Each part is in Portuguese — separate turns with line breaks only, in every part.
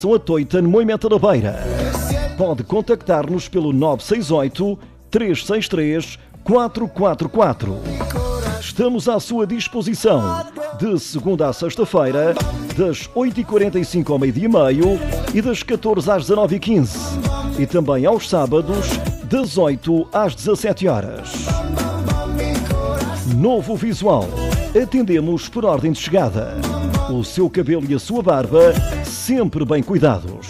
A Toita, no Moimenta da Beira. Pode contactar-nos pelo 968-363-444. Estamos à sua disposição de segunda a sexta-feira, das 8h45 ao meio-dia e meio e das 14 às 19h15. E também aos sábados, das 8 às 17 horas. Novo visual. Atendemos por ordem de chegada. O seu cabelo e a sua barba sempre bem cuidados.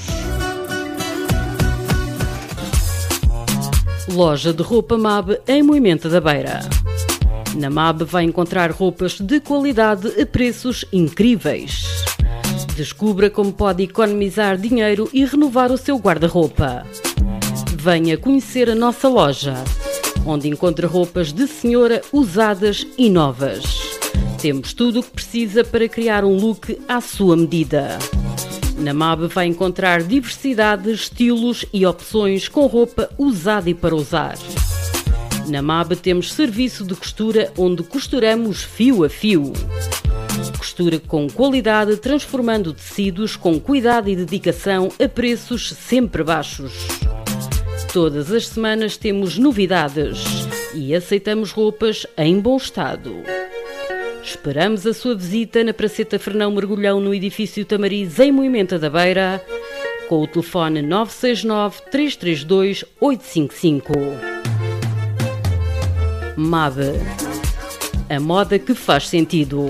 Loja de roupa MAB em Moimenta da Beira. Na MAB vai encontrar roupas de qualidade a preços incríveis. Descubra como pode economizar dinheiro e renovar o seu guarda-roupa. Venha conhecer a nossa loja, onde encontra roupas de senhora usadas e novas. Temos tudo o que precisa para criar um look à sua medida. Na MAB vai encontrar diversidade, estilos e opções com roupa usada e para usar. Na MAB temos serviço de costura onde costuramos fio a fio. Costura com qualidade, transformando tecidos com cuidado e dedicação a preços sempre baixos. Todas as semanas temos novidades e aceitamos roupas em bom estado. Esperamos a sua visita na Praceta Fernão Mergulhão, no edifício Tamariz, em Moimenta da Beira, com o telefone 969-332-855. MAB. A moda que faz sentido.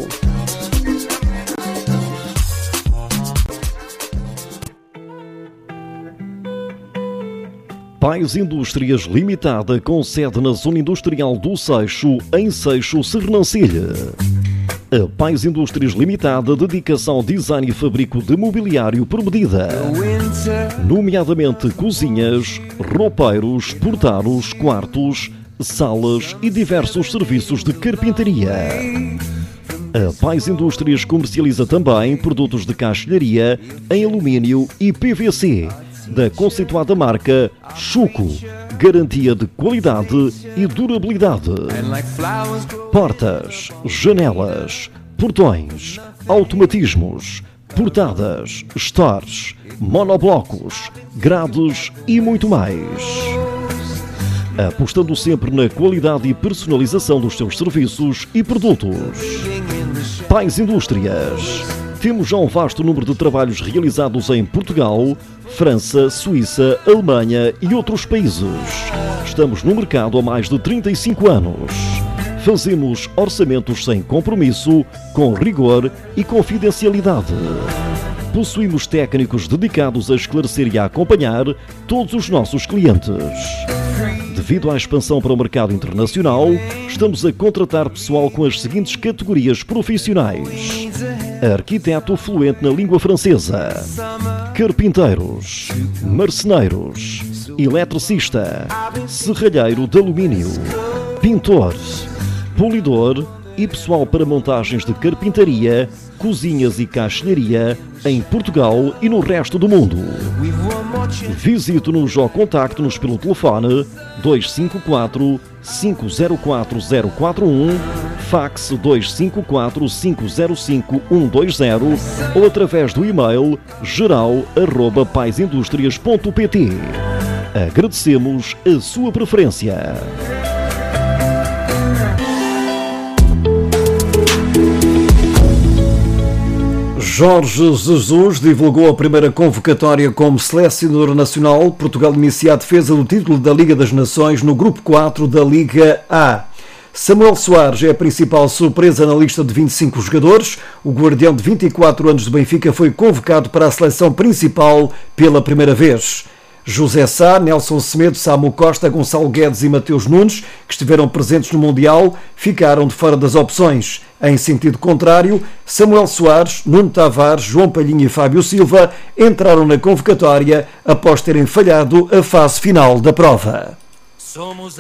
Pais Indústrias Limitada, com sede na Zona Industrial do Seixo, em Seixo, Sernancelha. A Pais Indústrias Limitada dedica-se ao design e fabrico de mobiliário por medida, nomeadamente cozinhas, roupeiros, portados, quartos, salas e diversos serviços de carpintaria. A Pais Indústrias comercializa também produtos de caixilharia em alumínio e PVC, da conceituada marca Chuco, garantia de qualidade e durabilidade. Portas, janelas, portões, automatismos, portadas, stores, monoblocos, grades e muito mais. Apostando sempre na qualidade e personalização dos seus serviços e produtos. Pais Indústrias. Temos já um vasto número de trabalhos realizados em Portugal, França, Suíça, Alemanha e outros países. Estamos no mercado há mais de 35 anos. Fazemos orçamentos sem compromisso, com rigor e confidencialidade. Possuímos técnicos dedicados a esclarecer e a acompanhar todos os nossos clientes. Devido à expansão para o mercado internacional, estamos a contratar pessoal com as seguintes categorias profissionais: arquiteto fluente na língua francesa, carpinteiros, marceneiros, eletricista, serralheiro de alumínio, pintor, polidor e pessoal para montagens de carpintaria, cozinhas e caixilharia em Portugal e no resto do mundo. Visite-nos ou contacte-nos pelo telefone 254 504 041, fax 254 505 120 ou através do e-mail geral@paisindustrias.pt. Agradecemos a sua preferência.
Jorge Jesus divulgou a primeira convocatória como selecionador nacional. Portugal inicia a defesa do título da Liga das Nações no Grupo 4 da Liga A. Samuel Soares é a principal surpresa na lista de 25 jogadores. O guardião de 24 anos do Benfica foi convocado para a seleção principal pela primeira vez. José Sá, Nelson Semedo, Samu Costa, Gonçalo Guedes e Mateus Nunes, que estiveram presentes no Mundial, ficaram de fora das opções. Em sentido contrário, Samuel Soares, Nuno Tavares, João Palhinha e Fábio Silva entraram na convocatória após terem falhado a fase final da prova.